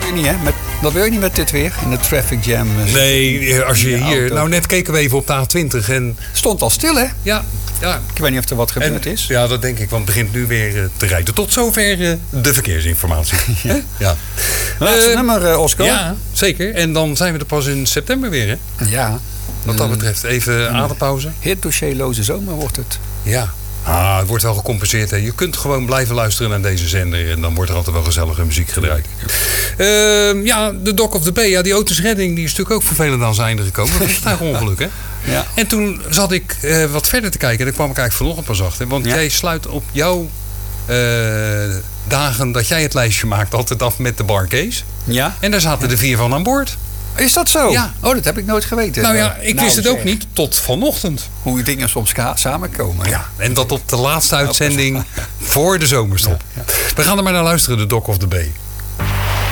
je niet, hè? Dat wil je niet met dit weer, in de traffic jam. Nee, als je hier... auto. Nou, net keken we even op de A20 en... Stond al stil, hè? Ja. Ik weet niet of er wat gebeurd is. Ja, dat denk ik, want het begint nu weer te rijden. Tot zover de verkeersinformatie. Ja. Laatste nummer, Oscar. Ja, zeker. En dan zijn we er pas in september weer, hè? Ja. Wat dat betreft, even adempauze. Hitdossierloze zomer wordt het. Ja. Het wordt wel gecompenseerd. Hè. Je kunt gewoon blijven luisteren naar deze zender. En dan wordt er altijd wel gezellige muziek gedraaid. De Dock of the Bay. Ja, die Otis Redding die is natuurlijk ook vervelend aan zijn einde gekomen. Dat was een ongeluk, hè? Ja. En toen zat ik wat verder te kijken. En daar kwam ik eigenlijk vanochtend pas achter. Want jij sluit op jouw dagen dat jij het lijstje maakt altijd af met de Barcase. Ja. En daar zaten er 4 van aan boord. Is dat zo? Ja. Oh, dat heb ik nooit geweten. Nou ja, ik wist het ook niet tot vanochtend. Hoe dingen soms samenkomen. Ja, en dat op de laatste uitzending voor de zomerstop. Ja. We gaan er maar naar luisteren, de Dock of the Bay.